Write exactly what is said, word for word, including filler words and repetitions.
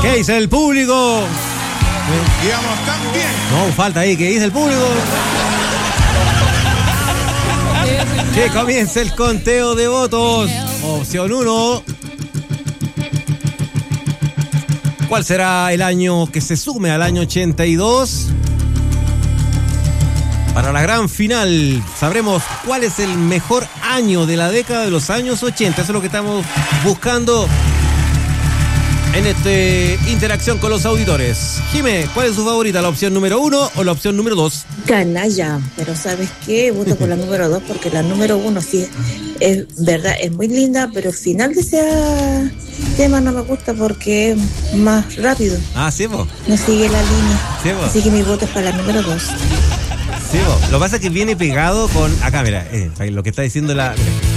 ¿Qué dice el público? Digamos también. No, falta ahí, ¿qué dice el público? Que comience el conteo de votos. Opción uno. ¿Cuál será el año que se sume al año ochenta y dos? Para la gran final sabremos cuál es el mejor año de la década de los años ochenta. Eso es lo que estamos buscando en esta interacción con los auditores. Jimé, ¿cuál es su favorita? ¿La opción número uno o la opción número dos? Canalla, pero ¿sabes qué? Voto por la número dos porque la número uno sí es verdad, es muy linda, pero el final de ese tema no me gusta porque es más rápido. Ah, sí, vos. No sigue la línea. Sí, vos. Así que mi voto es para la número dos. Sí, vos. Lo que pasa es que viene pegado con... Acá, mira, eh, lo que está diciendo la... Mira.